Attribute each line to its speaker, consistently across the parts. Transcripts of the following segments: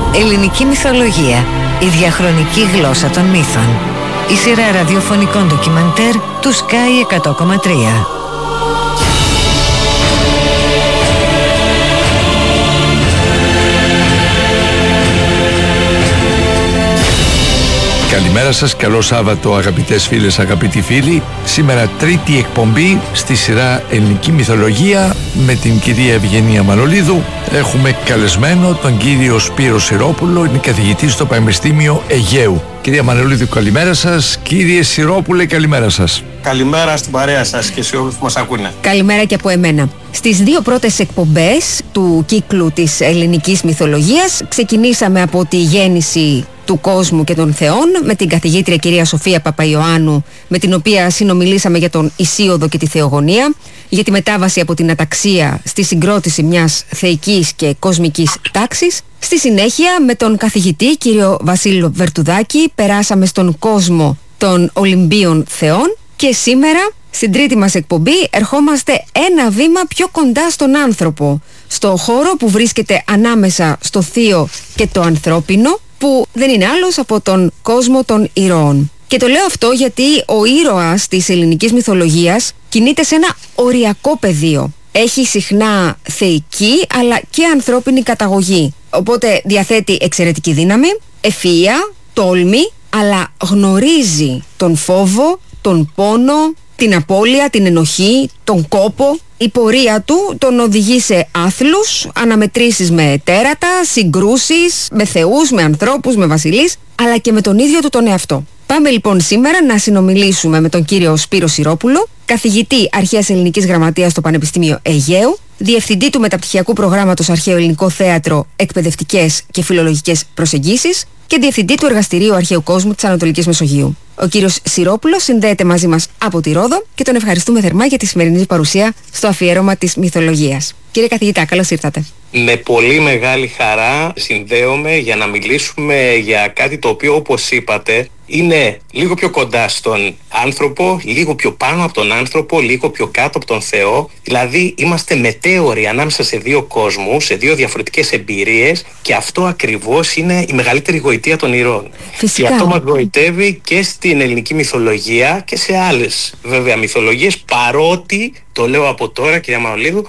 Speaker 1: Ελληνική μυθολογία. Η διαχρονική γλώσσα των μύθων. Η σειρά ραδιοφωνικών ντοκιμαντέρ του Sky 100,3.
Speaker 2: Καλημέρα σας, καλό Σάββατο αγαπητές φίλες, αγαπητοί φίλοι. Σήμερα τρίτη εκπομπή στη σειρά Ελληνική Μυθολογία με την κυρία Ευγενία Μανολίδου. Έχουμε καλεσμένο τον κύριο Σπύρο Σιρόπουλο, είναι καθηγητής στο Πανεπιστήμιο Αιγαίου. Κυρία Μανολίδου, καλημέρα σας. Κύριε Σιρόπουλε, καλημέρα σας.
Speaker 3: Καλημέρα στην παρέα σας και σε όλους που μας ακούνε.
Speaker 4: Καλημέρα και από εμένα. Στις δύο πρώτες εκπομπές του κύκλου της ελληνικής μυθολογίας ξεκινήσαμε από τη γέννηση του κόσμου και των θεών με την καθηγήτρια κυρία Σοφία Παπαϊωάννου, με την οποία συνομιλήσαμε για τον Ησίοδο και τη Θεογονία, για τη μετάβαση από την αταξία στη συγκρότηση μιας θεϊκής και κοσμικής τάξης. Στη συνέχεια με τον καθηγητή κύριο Βασίλειο Βερτουδάκη περάσαμε στον κόσμο των Ολυμπίων θεών και σήμερα στην τρίτη μας εκπομπή ερχόμαστε ένα βήμα πιο κοντά στον άνθρωπο, στο χώρο που βρίσκεται ανάμεσα στο θείο και το ανθρώπινο, που δεν είναι άλλος από τον κόσμο των ηρώων. Και το λέω αυτό γιατί ο ήρωας της ελληνικής μυθολογίας κινείται σε ένα οριακό πεδίο. Έχει συχνά θεϊκή αλλά και ανθρώπινη καταγωγή. Οπότε διαθέτει εξαιρετική δύναμη, ευφυΐα, τόλμη, αλλά γνωρίζει τον φόβο, τον πόνο, την απώλεια, την ενοχή, τον κόπο. Η πορεία του τον οδηγεί σε άθλους, αναμετρήσεις με τέρατα, συγκρούσεις με θεούς, με ανθρώπους, με βασιλείς, αλλά και με τον ίδιο του τον εαυτό. Πάμε λοιπόν σήμερα να συνομιλήσουμε με τον κύριο Σπύρο Σιρόπουλο, καθηγητή Αρχαίας Ελληνικής Γραμματείας στο Πανεπιστήμιο Αιγαίου, διευθυντή του μεταπτυχιακού προγράμματος Αρχαίο Ελληνικό Θέατρο, εκπαιδευτικές και φιλολογικές προσεγγίσεις και διευθυντή του Εργαστηρίου Αρχαίου Κόσμου της Ανατολικής Μεσογείου. Ο κύριος Σιρόπουλος συνδέεται μαζί μας από τη Ρόδο και τον ευχαριστούμε θερμά για τη σημερινή παρουσία στο αφιέρωμα της μυθολογίας. Κύριε καθηγητά, καλώς ήρθατε.
Speaker 3: Με πολύ μεγάλη χαρά συνδέομαι για να μιλήσουμε για κάτι το οποίο, όπως είπατε, είναι λίγο πιο κοντά στον άνθρωπο, λίγο πιο πάνω από τον άνθρωπο, λίγο πιο κάτω από τον Θεό. Δηλαδή είμαστε μετέωροι ανάμεσα σε δύο κόσμους, σε δύο διαφορετικές εμπειρίες, και αυτό ακριβώς είναι η μεγαλύτερη γοητεία των ηρώων.
Speaker 4: Φυσικά.
Speaker 3: Και αυτό μας γοητεύει και στην ελληνική μυθολογία και σε άλλες βέβαια μυθολογίες, παρότι, το λέω από τώρα κυρία Μανολίδου,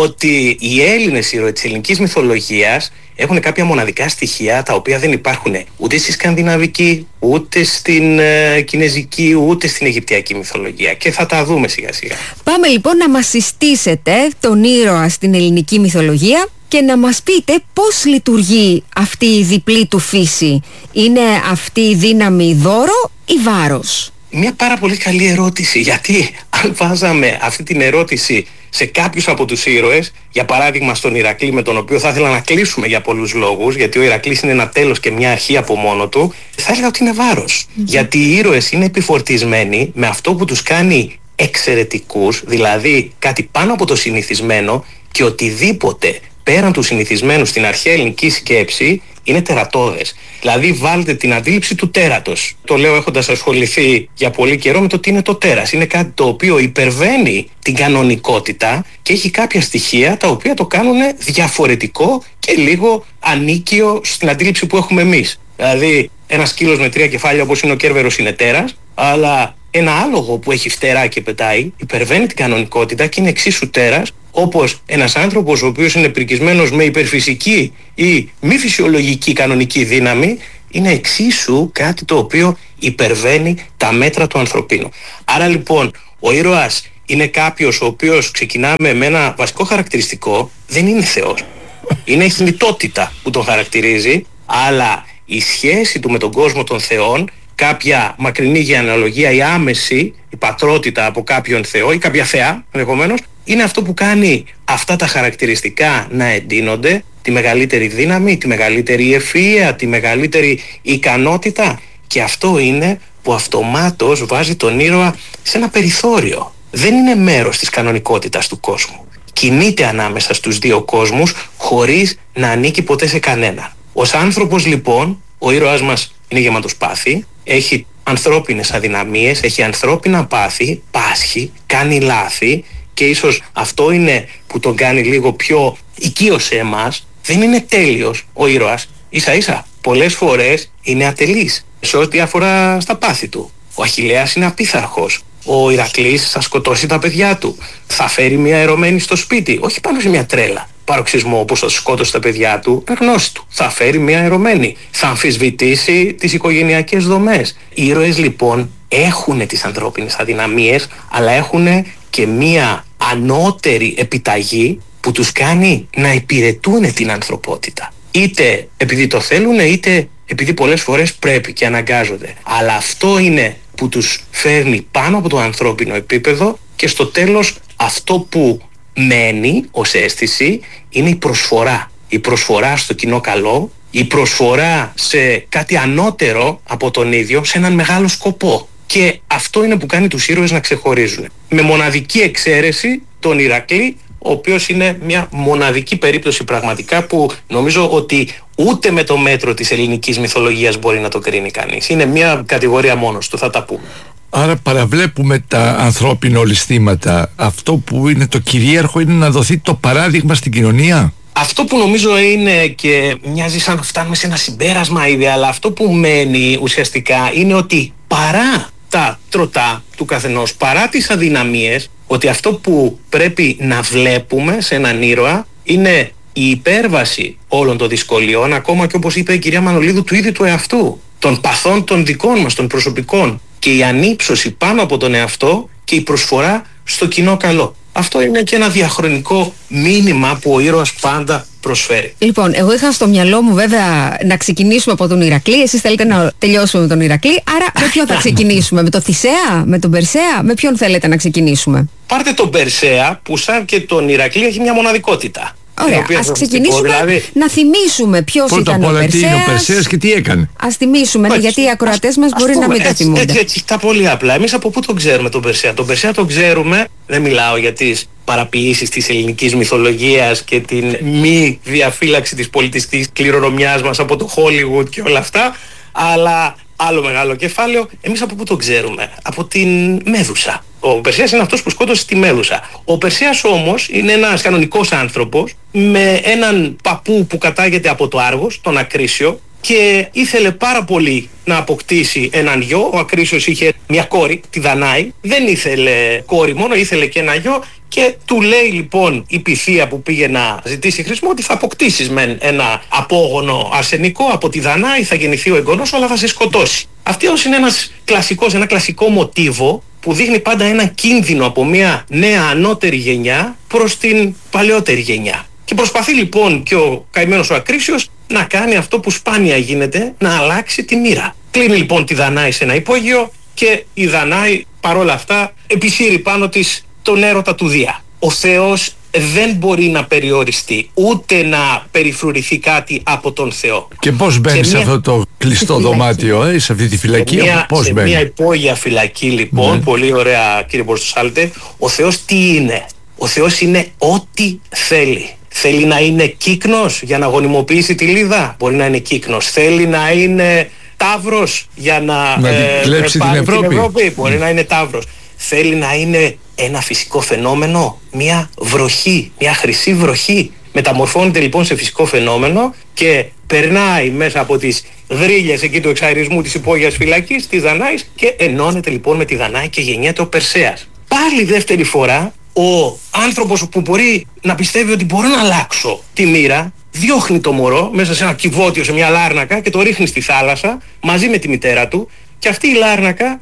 Speaker 3: ότι οι Έλληνες ήρωες της ελληνικής μυθολογίας έχουν κάποια μοναδικά στοιχεία τα οποία δεν υπάρχουν ούτε στη σκανδιναβική, ούτε στην κινεζική, ούτε στην αιγυπτιακή μυθολογία, και θα τα δούμε σιγά σιγά.
Speaker 4: Πάμε λοιπόν να μας συστήσετε τον ήρωα στην ελληνική μυθολογία και να μας πείτε πώς λειτουργεί αυτή η διπλή του φύση. Είναι αυτή η δύναμη δώρο ή βάρος?
Speaker 3: Μια πάρα πολύ καλή ερώτηση, γιατί αν βάζαμε αυτή την ερώτηση σε κάποιους από τους ήρωες, για παράδειγμα στον Ηρακλή, με τον οποίο θα ήθελα να κλείσουμε για πολλούς λόγους, γιατί ο Ηρακλής είναι ένα τέλος και μια αρχή από μόνο του, θα έλεγα ότι είναι βάρος. Γιατί οι ήρωες είναι επιφορτισμένοι με αυτό που τους κάνει εξαιρετικούς, δηλαδή κάτι πάνω από το συνηθισμένο, και οτιδήποτε πέραν του συνηθισμένου στην αρχαία ελληνική σκέψη είναι τερατώδες. Δηλαδή βάλτε την αντίληψη του τέρατος. Το λέω έχοντας ασχοληθεί για πολύ καιρό με το τι είναι το τέρας. Είναι κάτι το οποίο υπερβαίνει την κανονικότητα και έχει κάποια στοιχεία τα οποία το κάνουν διαφορετικό και λίγο ανίκιο στην αντίληψη που έχουμε εμείς. Δηλαδή ένα σκύλος με 3 κεφάλια όπως είναι ο Κέρβερος είναι τέρας, αλλά ένα άλογο που έχει φτερά και πετάει υπερβαίνει την κανονικότητα και είναι εξίσου τέρας, όπως ένας άνθρωπος ο οποίος είναι πρικισμένος με υπερφυσική ή μη φυσιολογική κανονική δύναμη είναι εξίσου κάτι το οποίο υπερβαίνει τα μέτρα του ανθρωπίνου. Άρα λοιπόν ο ήρωας είναι κάποιος ο οποίος, ξεκινάμε με ένα βασικό χαρακτηριστικό, δεν είναι Θεός. Είναι η θνητότητα που τον χαρακτηρίζει, αλλά η σχέση του με τον κόσμο των θεών, κάποια μακρινή γεαναλογία ή άμεση, η πατρότητα από κάποιον θεό ή κάποια θεά ενδεχομένως, είναι αυτό που κάνει αυτά τα χαρακτηριστικά να εντείνονται, τη μεγαλύτερη δύναμη, τη μεγαλύτερη ευφυΐα, τη μεγαλύτερη ικανότητα, και αυτό είναι που αυτομάτως βάζει τον ήρωα σε ένα περιθώριο. Δεν είναι μέρος της κανονικότητας του κόσμου. Κινείται ανάμεσα στους δύο κόσμους χωρίς να ανήκει ποτέ σε κανέναν. Ως άνθρωπος λοιπόν ο ήρωας μας είναι γεμάτος πάθη, έχει ανθρώπινες αδυναμίες, έχει ανθρώπινα πάθη, πάσχει, κάνει λάθη, και ίσως αυτό είναι που τον κάνει λίγο πιο οικείο σε εμάς. Δεν είναι τέλειος ο ήρωας, ίσα ίσα πολλές φορές είναι ατελής σε ό,τι αφορά στα πάθη του. Ο Αχιλλέας είναι απίθαρχος. Ο Ηρακλής θα σκοτώσει τα παιδιά του. Θα φέρει μια ερωμένη στο σπίτι, όχι πάνω σε μια τρέλα. Παροξισμό όπως θα σκότωσε τα παιδιά του, με γνώση του. Θα φέρει μια ερωμένη. Θα αμφισβητήσει τις οικογενειακές δομές. Οι ήρωες λοιπόν έχουν τις ανθρώπινες αδυναμίες, αλλά έχουν και μια ανώτερη επιταγή που τους κάνει να υπηρετούν την ανθρωπότητα. Είτε επειδή το θέλουν, είτε επειδή πολλές φορές πρέπει και αναγκάζονται. Αλλά αυτό είναι που τους φέρνει πάνω από το ανθρώπινο επίπεδο, και στο τέλος αυτό που μένει ως αίσθηση είναι η προσφορά. Η προσφορά στο κοινό καλό, η προσφορά σε κάτι ανώτερο από τον ίδιο, σε έναν μεγάλο σκοπό. Και αυτό είναι που κάνει τους ήρωες να ξεχωρίζουν. Με μοναδική εξαίρεση τον Ηρακλή, ο οποίος είναι μια μοναδική περίπτωση πραγματικά που νομίζω ότι ούτε με το μέτρο της ελληνικής μυθολογίας μπορεί να το κρίνει κανείς. Είναι μια κατηγορία μόνος του, θα τα πούμε.
Speaker 2: Άρα παραβλέπουμε τα ανθρώπινα ολισθήματα. Αυτό που είναι το κυρίαρχο είναι να δοθεί το παράδειγμα στην κοινωνία.
Speaker 3: Αυτό που νομίζω είναι, και μοιάζει σαν να φτάνουμε σε ένα συμπέρασμα ήδη, αλλά αυτό που μένει ουσιαστικά είναι ότι παρά τα τροτά του καθενός, παρά τις αδυναμίες, ότι αυτό που πρέπει να βλέπουμε σε έναν ήρωα είναι η υπέρβαση όλων των δυσκολιών, ακόμα και όπως είπε η κυρία Μανολίδου, του ίδιου του εαυτού, των παθών των δικών μας, των προσωπικών, και η ανύψωση πάνω από τον εαυτό και η προσφορά στο κοινό καλό. Αυτό είναι και ένα διαχρονικό μήνυμα που ο ήρωας πάντα προσφέρει.
Speaker 4: Λοιπόν, εγώ είχα στο μυαλό μου βέβαια να ξεκινήσουμε από τον Ηρακλή. Εσείς θέλετε να τελειώσουμε με τον Ηρακλή. Άρα με ποιον θα ξεκινήσουμε? Με τον Θησέα, με τον Περσέα, με ποιον θέλετε να ξεκινήσουμε?
Speaker 3: Πάρτε τον Περσέα, που σαν και τον Ηρακλή έχει μια μοναδικότητα.
Speaker 4: Ωραία, ας ξεκινήσουμε να θυμίσουμε ποιος ήταν ο Περσέας.
Speaker 2: Τι είναι ο Περσέας και τι έκανε.
Speaker 4: Ας θυμίσουμε, γιατί οι ακροατές μας μπορεί να μην το θυμούνται.
Speaker 3: Έτσι, τα πολύ απλά. Εμείς από πού τον ξέρουμε τον Περσέα? Τον Περσέα τον ξέρουμε, δεν μιλάω για τις παραποιήσεις της ελληνικής μυθολογίας και την μη διαφύλαξη της πολιτιστικής κληρονομιάς μας από το Hollywood και όλα αυτά, αλλά άλλο μεγάλο κεφάλαιο. Εμείς από πού τον ξέρουμε? Από την Μέδουσα. Ο Περσέας είναι αυτός που σκότωσε τη Μέδουσα. Ο Περσέας όμως είναι ένας κανονικός άνθρωπος με έναν παππού που κατάγεται από το Άργος, τον Ακρίσιο, και ήθελε πάρα πολύ να αποκτήσει έναν γιο. Ο Ακρίσιος είχε μια κόρη, τη Δανάη. Δεν ήθελε κόρη μόνο, ήθελε και ένα γιο, και του λέει λοιπόν η Πυθία που πήγε να ζητήσει χρησμό ότι θα αποκτήσεις μεν ένα απόγονο αρσενικό από τη Δανάη, θα γεννηθεί ο εγγονός, αλλά θα σε σκοτώσει. Αυτός είναι ένα κλασικό μοτίβο που δείχνει πάντα ένα κίνδυνο από μια νέα ανώτερη γενιά προς την παλαιότερη γενιά. Και προσπαθεί λοιπόν και ο καημένος ο Ακρίσιος να κάνει αυτό που σπάνια γίνεται, να αλλάξει τη μοίρα. Κλείνει λοιπόν τη Δανάη σε ένα υπόγειο και η Δανάη παρόλα αυτά επισύρει πάνω της τον έρωτα του Δία. Ο Θεός δεν μπορεί να περιοριστεί, ούτε να περιφρουρηθεί κάτι από τον Θεό.
Speaker 2: Και πώς μπαίνει σε αυτό το κλειστό δωμάτιο, σε αυτή τη φυλακή?
Speaker 3: Σε μια υπόγεια φυλακή λοιπόν, πολύ ωραία κύριε Μπορστοσάλτε. Ο Θεός τι είναι? Ο Θεός είναι ό,τι θέλει. Θέλει να είναι κύκνος για να γονιμοποιήσει τη Λίδα, μπορεί να είναι κύκνος. Θέλει να είναι ταύρος για να
Speaker 2: κλέψει την Ευρώπη,
Speaker 3: μπορεί να είναι ταύρος. Θέλει να είναι ένα φυσικό φαινόμενο, μια βροχή, μια χρυσή βροχή. Μεταμορφώνεται λοιπόν σε φυσικό φαινόμενο και περνάει μέσα από τις γρίλες εκεί του εξαερισμού της υπόγειας φυλακής της Δανάης και ενώνεται λοιπόν με τη Δανάη και γεννιέται ο Περσέας. Πάλι δεύτερη φορά ο άνθρωπος που μπορεί να πιστεύει ότι μπορώ να αλλάξω τη μοίρα, διώχνει το μωρό μέσα σε ένα κυβότιο, σε μια λάρνακα, και το ρίχνει στη θάλασσα μαζί με τη μητέρα του, και αυτή η λάρνακα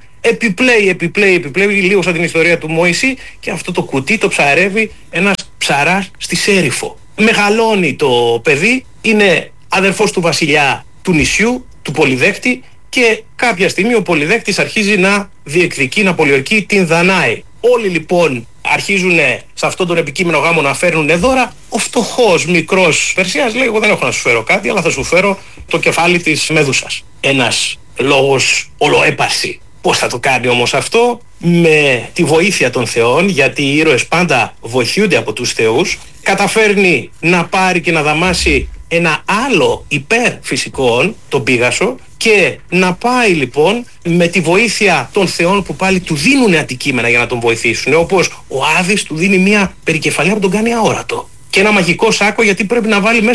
Speaker 3: επιπλέει λίγο σαν την ιστορία του Μωυσή, και αυτό το κουτί το ψαρεύει ένας ψαράς στη Σέριφο. Μεγαλώνει το παιδί, είναι αδερφός του βασιλιά του νησιού, του Πολυδέκτη, και κάποια στιγμή ο Πολυδέκτης αρχίζει να διεκδικεί, να πολιορκεί την Δανάη. Όλοι λοιπόν αρχίζουν σε αυτόν τον επικείμενο γάμο να φέρνουν δώρα. Ο φτωχός μικρός Περσέας λέει: εγώ δεν έχω να σου φέρω κάτι, αλλά θα σου φέρω το κεφάλι της Μέδουσας. Ένας λόγος ολοέπαρση. Πώς θα το κάνει όμως αυτό? Με τη βοήθεια των θεών, γιατί οι ήρωες πάντα βοηθούνται από τους θεούς. Καταφέρνει να πάρει και να δαμάσει ένα άλλο υπερφυσικό, τον Πίγασο, και να πάει λοιπόν με τη βοήθεια των θεών που πάλι του δίνουν αντικείμενα για να τον βοηθήσουν, όπως ο Άδης του δίνει μια περικεφαλαία που τον κάνει αόρατο και ένα μαγικό σάκο, γιατί πρέπει να βάλει μέσα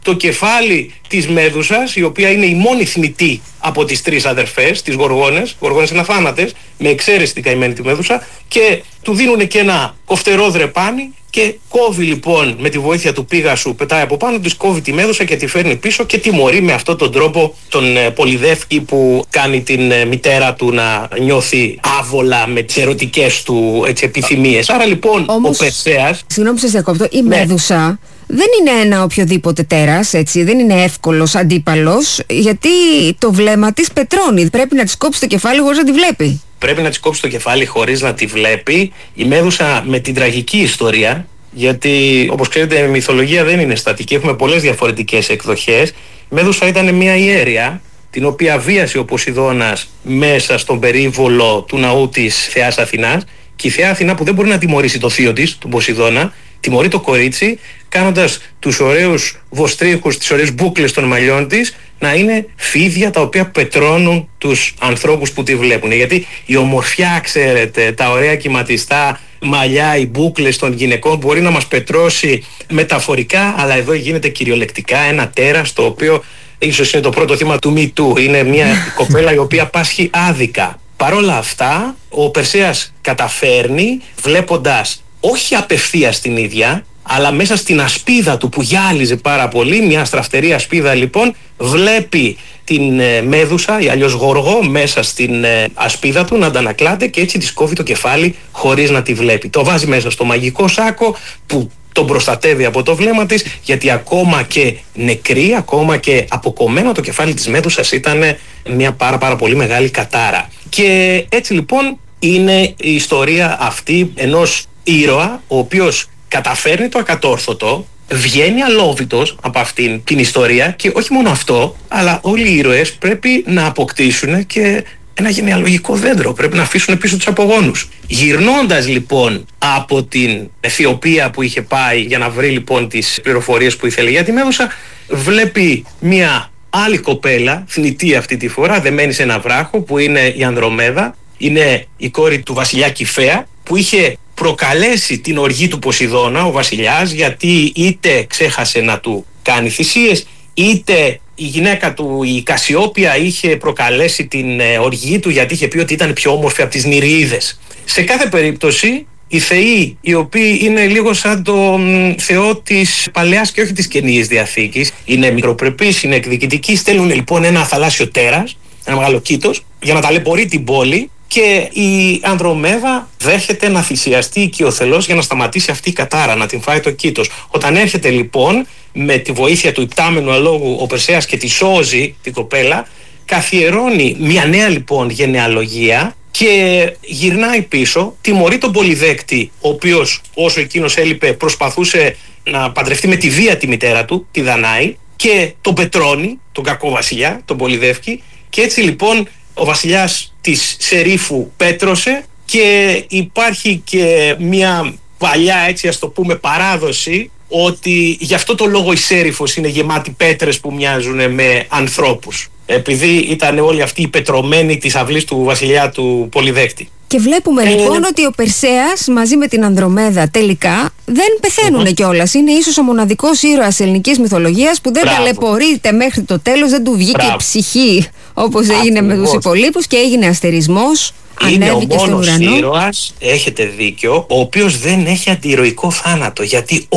Speaker 3: το κεφάλι της Μέδουσας, η οποία είναι η μόνη θνητή από τις τρεις αδερφές, τις Γοργόνες. Γοργόνες είναι αθάνατες, με εξαίρεση την καημένη τη Μέδουσα, και του δίνουν και ένα κοφτερό δρεπάνι και κόβει λοιπόν με τη βοήθεια του Πίγασου, πετάει από πάνω, της κόβει τη Μέδουσα και τη φέρνει πίσω και τιμωρεί με αυτόν τον τρόπο τον Πολυδεύκη, που κάνει την μητέρα του να νιώθει άβολα με τις ερωτικές του επιθυμίες. Άρα λοιπόν
Speaker 4: όμως,
Speaker 3: ο Περσέας...
Speaker 4: Συγγνώμη σας διακόπτω, η Μέδουσα δεν είναι ένα οποιοδήποτε τέρας, έτσι, δεν είναι εύκολος αντίπαλος, γιατί το βλέμμα της πετρώνει. Πρέπει να της κόψει το κεφάλι χωρίς να τη βλέπει.
Speaker 3: Πρέπει να της κόψει το κεφάλι χωρίς να τη βλέπει. Η Μέδουσα με την τραγική ιστορία, γιατί όπως ξέρετε η μυθολογία δεν είναι στατική, έχουμε πολλές διαφορετικές εκδοχές. Η Μέδουσα ήταν μια ιέρια, την οποία βίασε ο Ποσειδώνας μέσα στον περίβολο του ναού της Θεάς Αθηνάς, και η Θεά Αθηνά, που δεν μπορεί να τιμωρήσει το θείο της, τον Ποσειδώνα, τιμωρεί το κορίτσι κάνοντας τους ωραίους βοστρίχους, τις ωραίες μπούκλες των μαλλιών της να είναι φίδια τα οποία πετρώνουν τους ανθρώπους που τη βλέπουν. Γιατί η ομορφιά, ξέρετε, τα ωραία κυματιστά μαλλιά, οι μπούκλες των γυναικών μπορεί να μας πετρώσει μεταφορικά, αλλά εδώ γίνεται κυριολεκτικά ένα τέρας, το οποίο ίσως είναι το πρώτο θύμα του Me Too. Είναι μια κοπέλα η οποία πάσχει άδικα. Παρ' όλα αυτά, ο Περσέας καταφέρνει, βλέποντας όχι απευθείας την ίδια, αλλά μέσα στην ασπίδα του που γυάλιζε πάρα πολύ, μια στραφτερή ασπίδα λοιπόν, βλέπει την Μέδουσα ή αλλιώς Γοργό μέσα στην ασπίδα του να αντανακλάται, και έτσι της κόβει το κεφάλι χωρίς να τη βλέπει. Το βάζει μέσα στο μαγικό σάκο που τον προστατεύει από το βλέμμα της, γιατί ακόμα και νεκρή, ακόμα και αποκομμένο το κεφάλι της Μέδουσας ήταν μια πάρα πολύ μεγάλη κατάρα. Και έτσι λοιπόν είναι η ιστορία αυτή ενός ήρωα ο οποίος καταφέρνει το ακατόρθωτο, βγαίνει αλόβητος από αυτήν την ιστορία, και όχι μόνο αυτό, αλλά όλοι οι ήρωες πρέπει να αποκτήσουν και ένα γενεαλογικό δέντρο, πρέπει να αφήσουν πίσω τους απογόνους. Γυρνώντας λοιπόν από την Αιθιοπία που είχε πάει για να βρει λοιπόν τις πληροφορίες που ήθελε για τη Μέδουσα, βλέπει μια άλλη κοπέλα, θνητή αυτή τη φορά, δεμένη σε ένα βράχο, που είναι η Ανδρομέδα, είναι η κόρη του βασιλιά Κηφαία, που είχε προκαλέσει την οργή του Ποσειδώνα ο βασιλιάς, γιατί είτε ξέχασε να του κάνει θυσίες, είτε η γυναίκα του, η Κασιόπια, είχε προκαλέσει την οργή του γιατί είχε πει ότι ήταν πιο όμορφη από τις Νηριίδες. Σε κάθε περίπτωση οι θεοί, οι οποίοι είναι λίγο σαν τον θεό της Παλαιάς και όχι της Καινής Διαθήκης, είναι μικροπρεπείς, είναι εκδικητικοί, στέλνουν λοιπόν ένα θαλάσσιο τέρας, ένα μεγάλο κήτος, για να ταλαιπωρεί την πόλη, και η Ανδρομέδα δέχεται να θυσιαστεί οικειοθελώς για να σταματήσει αυτή η κατάρα, να την φάει το κήτος. Όταν έρχεται λοιπόν με τη βοήθεια του υπτάμενου αλόγου ο Περσέας και τη σώζει την κοπέλα, καθιερώνει μια νέα λοιπόν γενεαλογία και γυρνάει πίσω, τιμωρεί τον Πολυδέκτη, ο οποίος όσο εκείνος έλειπε προσπαθούσε να παντρευτεί με τη βία τη μητέρα του, τη Δανάη, και τον πετρώνει, τον κακό βασιλιά, τον Πολυδεύκη, και έτσι λοιπόν ο βασιλιάς της Σερίφου πέτρωσε, και υπάρχει και μια παλιά, έτσι ας το πούμε, παράδοση ότι γι' αυτό το λόγο η Σέριφος είναι γεμάτη πέτρες που μοιάζουν με ανθρώπους, επειδή ήταν όλοι αυτοί οι πετρωμένοι της αυλής του βασιλιά του Πολυδέκτη.
Speaker 4: Και βλέπουμε λοιπόν ότι ο Περσέας μαζί με την Ανδρομέδα τελικά δεν πεθαίνουν κιόλας. Είναι ίσως ο μοναδικός ήρωας ελληνικής μυθολογίας που δεν ταλαιπωρείται μέχρι το τέλος, δεν του βγήκε η ψυχή όπως έγινε με τους υπολείπους και έγινε αστερισμός.
Speaker 3: Είναι ο μόνος ήρωας, έχετε δίκιο, ο οποίος δεν έχει αντιηρωικό θάνατο. Γιατί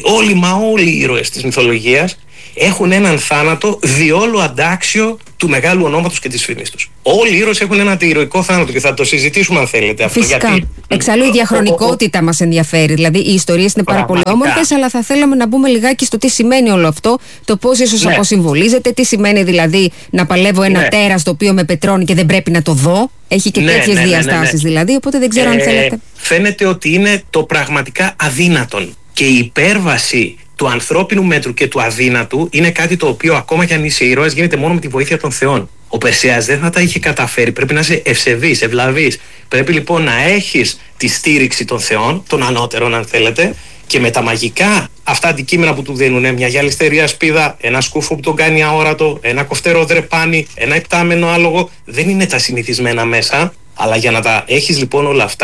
Speaker 3: όλοι οι ήρωες της μυθολογίας έχουν έναν θάνατο διόλου αντάξιο του μεγάλου ονόματος και της φήμης τους. Όλοι οι ήρωες έχουν ένα αντιηρωικό θάνατο, και θα το συζητήσουμε αν θέλετε αυτό.
Speaker 4: Φυσικά.
Speaker 3: Γιατί
Speaker 4: εξαλλού η διαχρονικότητα μας ενδιαφέρει. Δηλαδή οι ιστορίες είναι πάρα πολύ όμορφες, αλλά θα θέλαμε να μπούμε λιγάκι στο τι σημαίνει όλο αυτό, το πώς ίσως αποσυμβολίζεται, τι σημαίνει δηλαδή να παλεύω ένα τέρας το οποίο με πετρώνει και δεν πρέπει να το δω. Έχει και τέτοιες διαστάσεις δηλαδή, οπότε δεν ξέρω αν θέλετε.
Speaker 3: Φαίνεται ότι είναι το πραγματικά αδύνατον, και η υπέρβαση του ανθρώπινου μέτρου και του αδύνατου είναι κάτι το οποίο ακόμα κι αν είσαι ήρωας γίνεται μόνο με τη βοήθεια των θεών. Ο Περσέας δεν θα τα είχε καταφέρει. Πρέπει να είσαι ευσεβής, ευλαβής. Πρέπει λοιπόν να έχεις τη στήριξη των θεών, των ανώτερων αν θέλετε, και με τα μαγικά αυτά αντικείμενα που του δίνουν, μια γυαλιστερή ασπίδα, ένα σκούφο που τον κάνει αόρατο, ένα κοφτερό δρεπάνι, ένα υπτάμενο άλογο, δεν είναι τα συνηθισμένα μέσα, αλλά για να τα έχεις λοιπόν όλα αυτά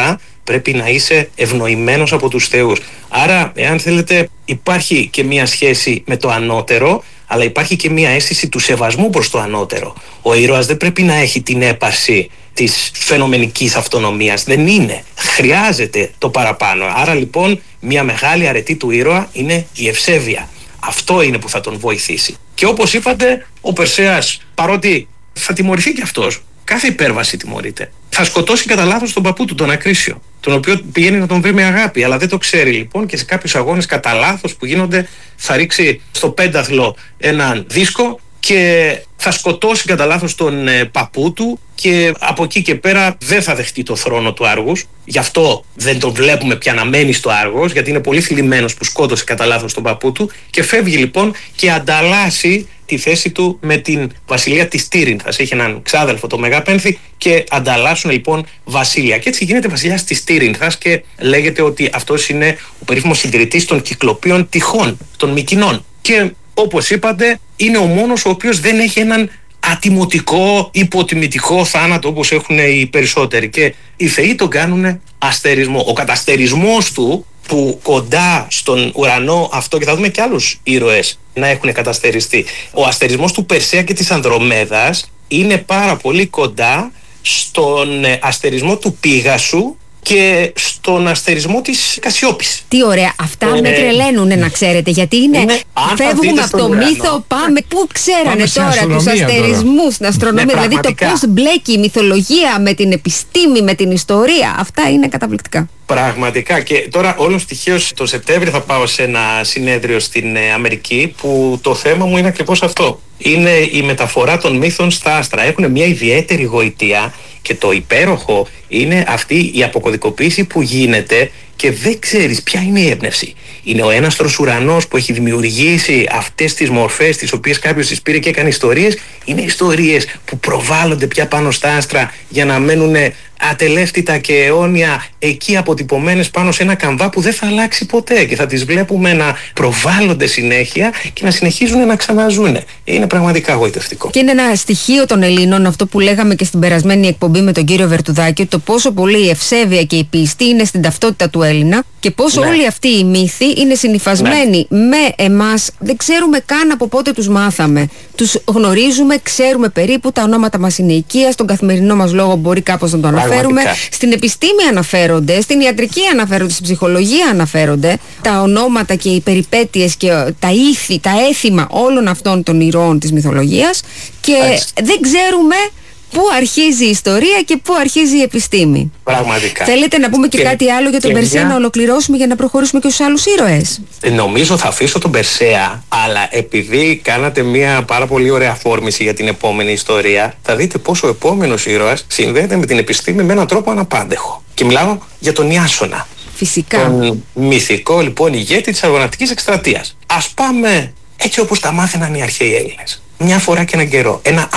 Speaker 3: πρέπει να είσαι ευνοημένος από τους θεούς. Άρα, εάν θέλετε, υπάρχει και μία σχέση με το ανώτερο, αλλά υπάρχει και μία αίσθηση του σεβασμού προς το ανώτερο. Ο ήρωας δεν πρέπει να έχει την έπαρση της φαινομενικής αυτονομίας. Δεν είναι. Χρειάζεται το παραπάνω. Άρα λοιπόν μια μεγάλη αρετή του ήρωα είναι η ευσέβεια. Αυτό είναι που θα τον βοηθήσει. Και όπως είπατε, ο Περσέας, παρότι θα τιμωρηθεί κι αυτός, κάθε υπέρβαση τιμωρείται. Θα σκοτώσει κατά λάθος τον παππού του, τον Ακρίσιο, τον οποίο πηγαίνει να τον βρει με αγάπη, αλλά δεν το ξέρει λοιπόν και σε κάποιους αγώνες κατά λάθος που γίνονται θα ρίξει στο πένταθλο έναν δίσκο και θα σκοτώσει κατά λάθος τον παππού του και από εκεί και πέρα δεν θα δεχτεί το θρόνο του Άργους. Γι' αυτό δεν τον βλέπουμε πια να μένει στο Άργος, γιατί είναι πολύ θλιμμένος που σκότωσε κατά λάθος τον παππού του και φεύγει λοιπόν και ανταλλάσσει τη θέση του με την βασιλεία της Τύρινθας. Έχει έναν ξάδελφο, το Μεγαπένθη, και ανταλλάσσουν λοιπόν βασίλεια. Και έτσι γίνεται βασιλιάς της Τύρινθας και λέγεται ότι αυτός είναι ο περίφημος συντηρητής των κυκλοπίων τυχών, των Μικηνών. Και όπως είπατε, είναι ο μόνος ο οποίος δεν έχει έναν ατιμωτικό, υποτιμητικό θάνατο όπως έχουν οι περισσότεροι. Και οι θεοί τον κάνουν αστερισμό. Ο καταστερισμός του, που κοντά στον ουρανό αυτό, και θα δούμε και άλλους ήρωες να έχουν καταστεριστεί, ο αστερισμός του Περσέα και της Ανδρομέδας είναι πάρα πολύ κοντά στον αστερισμό του Πήγασου και στον αστερισμό της Κασιόπης.
Speaker 4: Τι ωραία. Αυτά με τρελαίνουνε, να ξέρετε, γιατί είναι φεύγουμε από το μύθο, πάμε. Πού ξέρανε τώρα τους αστερισμούς στην αστρονομία, δηλαδή το πώς μπλέκει η μυθολογία με την επιστήμη, με την ιστορία. Αυτά είναι καταπληκτικά.
Speaker 3: Πραγματικά. Και τώρα όλος τυχαίως το Σεπτέμβριο θα πάω σε ένα συνέδριο στην Αμερική που το θέμα μου είναι ακριβώς αυτό. Είναι η μεταφορά των μύθων στα άστρα. Έχουν μια ιδιαίτερη γοητεία και το υπέροχο είναι αυτή η αποκωδικοποίηση που γίνεται και δεν ξέρεις ποια είναι η έμπνευση. Είναι ο έναστρος ουρανός που έχει δημιουργήσει αυτές τις μορφές τις οποίες κάποιος τις πήρε και έκανε ιστορίες. Είναι ιστορίες που προβάλλονται πια πάνω στα άστρα για να μένουν ατελεύτητα και αιώνια εκεί αποτυπωμένες πάνω σε ένα καμβά που δεν θα αλλάξει ποτέ και θα τις βλέπουμε να προβάλλονται συνέχεια και να συνεχίζουν να ξαναζούν. Είναι πραγματικά γοητευτικό.
Speaker 4: Και είναι ένα στοιχείο των Ελλήνων, αυτό που λέγαμε και στην περασμένη εκπομπή με τον κύριο Βερτουδάκη, το πόσο πολύ η ευσέβεια και η πίστη είναι στην ταυτότητα του Έλληνα και πόσο όλοι αυτοί οι μύθοι είναι συνυφασμένοι με εμάς. Δεν ξέρουμε καν από πότε τους μάθαμε. Τους γνωρίζουμε, ξέρουμε περίπου, τα ονόματα μας είναι οικία, στον καθημερινό μας λόγο μπορεί κάπως να το αναφέρουμε. Στην επιστήμη αναφέρονται, στην ιατρική αναφέρονται, στην ψυχολογία αναφέρονται. Τα ονόματα και οι περιπέτειες και τα ήθη, τα έθιμα όλων αυτών των ηρώων της μυθολογίας και δεν ξέρουμε πού αρχίζει η ιστορία και πού αρχίζει η επιστήμη.
Speaker 3: Πραγματικά.
Speaker 4: Θέλετε να πούμε και κάτι άλλο για τον Περσέα να ολοκληρώσουμε για να προχωρήσουμε και στους άλλους ήρωες?
Speaker 3: Νομίζω θα αφήσω τον Περσέα, αλλά επειδή κάνατε μια πάρα πολύ ωραία φόρμηση για την επόμενη ιστορία, θα δείτε πόσο ο επόμενος ήρωας συνδέεται με την επιστήμη με έναν τρόπο αναπάντεχο. Και μιλάω για τον Ιάσονα.
Speaker 4: Φυσικά.
Speaker 3: Τον μυθικό λοιπόν ηγέτη της αργοναυτικής εκστρατείας. Ας πάμε έτσι όπως τα μάθαιναν οι αρχαίοι Έλληνες. Μια φορά και έναν καιρό. Ένα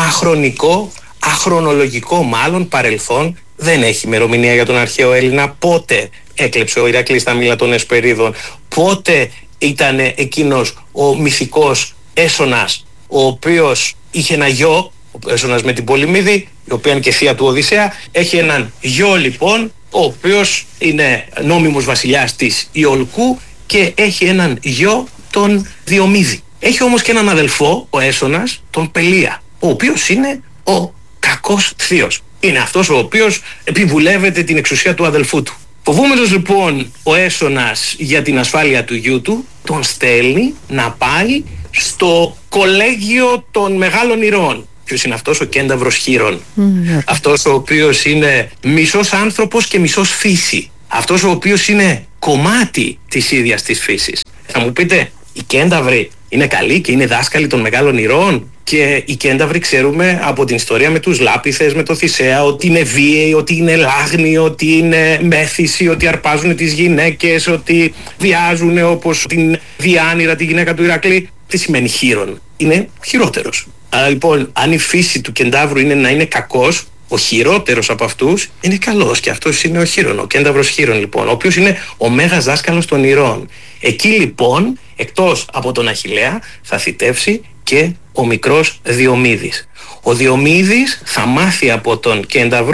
Speaker 3: αχρονολογικό μάλλον παρελθόν, δεν έχει ημερομηνία για τον αρχαίο Έλληνα πότε έκλεψε ο Ηρακλής τα μήλα των Εσπερίδων, πότε ήταν εκείνος ο μυθικός Έσονας ο οποίος είχε ένα γιο, ο Έσονας με την Πολυμίδη, η οποία είναι και θεία του Οδυσσέα. Έχει έναν γιο λοιπόν ο οποίος είναι νόμιμος βασιλιάς της Ιολκού και έχει έναν γιο τον Διομήδη. Έχει όμως και έναν αδελφό, ο Έσονας, τον Πελία, ο οποίος είναι ο κακός θείος. Είναι αυτός ο οποίος επιβουλεύεται την εξουσία του αδελφού του. Φοβούμενος λοιπόν ο Έσονας για την ασφάλεια του γιού του, τον στέλνει να πάει στο κολέγιο των μεγάλων ηρώων. Ποιος είναι αυτός? Ο Κένταυρος Χείρων. Αυτός ο οποίος είναι μισός άνθρωπος και μισός φύση. Αυτός ο οποίος είναι κομμάτι της ίδιας της φύσης. Θα μου πείτε, οι Κένταυροι είναι καλοί και είναι δάσκαλοι των μεγάλων ηρώων? Και οι Κένταυροι ξέρουμε από την ιστορία με τους Λάπηθες, με το Θησέα, ότι είναι βίαιοι, ότι είναι λάγνοι, ότι είναι μέθησοι, ότι αρπάζουν τις γυναίκες, ότι βιάζουν όπως την Διάνυρα, τη γυναίκα του Ηρακλή. Τι σημαίνει χείρον? Είναι χειρότερος. Άρα λοιπόν, αν η φύση του Κεντάβρου είναι να είναι κακός, ο χειρότερος από αυτούς είναι καλός και αυτός είναι ο Χείρον, ο Κένταυρος Χείρον λοιπόν, ο οποίος είναι ο μέγας δάσκαλος των ηρώων. Εκεί λοιπόν, εκτός από τον Αχιλλέα, θα θητεύσει και ο μικρός Διομήδης. Ο Διομήδης θα μάθει από τον Κένταυρο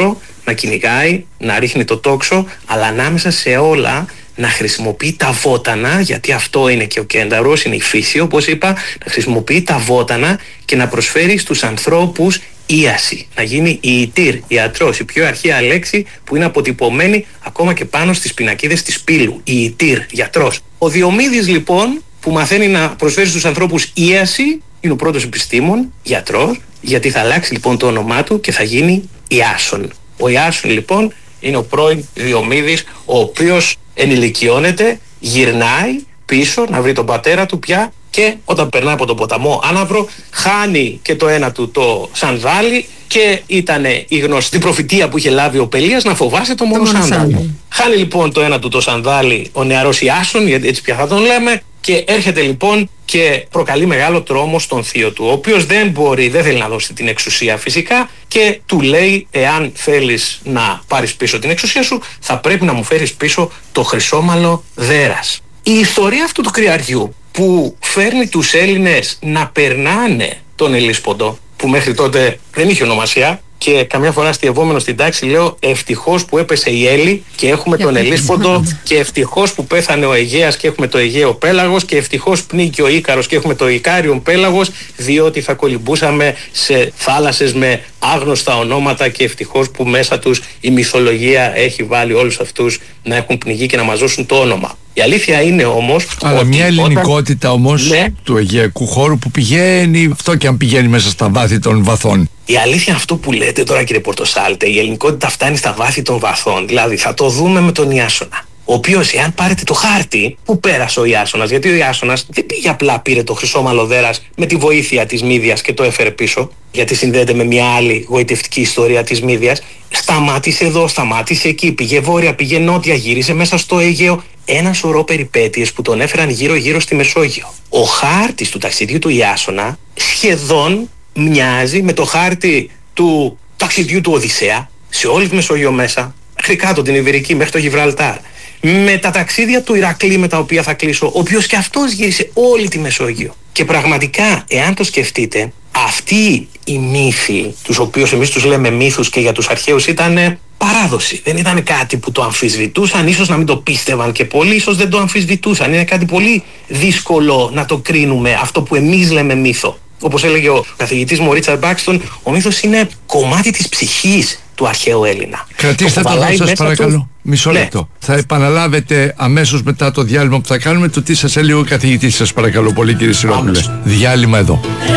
Speaker 3: να κυνηγάει, να ρίχνει το τόξο, αλλά ανάμεσα σε όλα να χρησιμοποιεί τα βότανα, γιατί αυτό είναι και ο κένταρος, είναι η φύση όπως είπα, να χρησιμοποιεί τα βότανα και να προσφέρει στους ανθρώπους ίαση, να γίνει ιητήρ, ιατρός, η πιο αρχαία λέξη που είναι αποτυπωμένη ακόμα και πάνω στις πινακίδες της Πύλου, ιητήρ, γιατρός. Ο Διομήδης λοιπόν, που μαθαίνει να προσφέρει στους ανθρώπους ίαση, είναι ο πρώτος επιστήμον, γιατρός, γιατί θα αλλάξει λοιπόν το όνομά του και θα γίνει Ιάσον. Ο Ιάσον λοιπόν είναι ο πρώην Διομήδης, ο οποίος ενηλικιώνεται, γυρνάει πίσω να βρει τον πατέρα του πια και όταν περνάει από τον ποταμό Άναυρο χάνει και το ένα του το σανδάλι και ήταν η γνωστή προφητεία που είχε λάβει ο Πελίας να φοβάσαι το μόνο σανδάλι. Χάνει λοιπόν το ένα του το σανδάλι ο νεαρός Ιάσον, γιατί έτσι πια θα τον λέμε, και έρχεται λοιπόν και προκαλεί μεγάλο τρόμο στον θείο του, ο οποίος δεν θέλει να δώσει την εξουσία φυσικά και του λέει, εάν θέλεις να πάρεις πίσω την εξουσία σου θα πρέπει να μου φέρεις πίσω το χρυσόμαλο δέρας. Η ιστορία αυτού του κρυαριού που φέρνει τους Έλληνες να περνάνε τον Ελλήσποντο, που μέχρι τότε δεν είχε ονομασία, και καμιά φορά αστειευόμενο στην τάξη λέω ευτυχώς που έπεσε η Έλλη και έχουμε τον Ελλήσποντο, και ευτυχώς που πέθανε ο Αιγαίας και έχουμε το Αιγαίο πέλαγος, και ευτυχώς πνίγηκε ο Ίκαρος και έχουμε το Ικάριον πέλαγος, διότι θα κολυμπούσαμε σε θάλασσες με άγνωστα ονόματα, και ευτυχώς που μέσα τους η μυθολογία έχει βάλει όλους αυτούς να έχουν πνιγεί και να μας δώσουν το όνομα. Η αλήθεια είναι όμως
Speaker 2: αλλά μια ελληνικότητα όμως του Αιγαιακού χώρου που πηγαίνει, αυτό και αν πηγαίνει μέσα στα βάθη των βαθών.
Speaker 3: Η αλήθεια αυτό που λέτε τώρα κύριε Πορτοσάλτε, η ελληνικότητα φτάνει στα βάθη των βαθών. Δηλαδή θα το δούμε με τον Ιάσονα, ο οποίος, εάν πάρετε το χάρτη που πέρασε ο Ιάσονας, γιατί ο Ιάσονας δεν πήγε απλά πήρε το χρυσόμαλο δέρας με τη βοήθεια της Μύδιας και το έφερε πίσω, γιατί συνδέεται με μια άλλη γοητευτική ιστορία της Μύδιας. Σταμάτησε εδώ, σταμάτησε εκεί, πήγε βόρεια, πήγε νότια, γύρισε μέσα στο Αιγαίο. Ένα σωρό περιπέτειες που τον έφεραν γύρω-γύρω στη Μεσόγειο. Ο χάρτης του ταξιδιού του Ιάσονα σχεδόν μοιάζει με το χάρτη του ταξιδιού του Οδυσσέα σε όλη τη Μεσόγειο μέσα, μέχρι κάτω την Ιβηρική, μέχρι το Γιβραλτάρ. Με τα ταξίδια του Ηρακλή με τα οποία θα κλείσω, ο οποίος και αυτός γύρισε όλη τη Μεσόγειο. Και πραγματικά, εάν το σκεφτείτε, αυτοί οι μύθοι, τους οποίους εμείς τους λέμε μύθους και για τους αρχαίους ήταν παράδοση. Δεν ήταν κάτι που το αμφισβητούσαν, ίσως να μην το πίστευαν και πολλοί, ίσως δεν το αμφισβητούσαν. Είναι κάτι πολύ δύσκολο να το κρίνουμε αυτό που εμείς λέμε μύθο. Όπως έλεγε ο καθηγητής μου ο Ρίτσαρντ Μπάξτον, ο μύθος είναι κομμάτι της ψυχής του αρχαίου Έλληνα.
Speaker 2: Κρατήστε το εδώ σας παρακαλώ. Μισό λεπτό. Θα επαναλάβετε αμέσως μετά το διάλειμμα που θα κάνουμε το τι σας έλεγε ο καθηγητής σας παρακαλώ πολύ κύριε Σιρόπουλε. Διάλειμμα εδώ.